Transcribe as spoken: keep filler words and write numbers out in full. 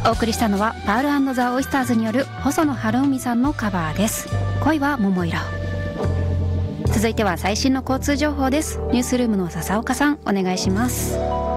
お送りしたのはパール&ザ・オイスターズによる細野晴臣さんのカバーです。恋は桃色。続いては最新の交通情報です。ニュースルームの笹岡さん、お願いします。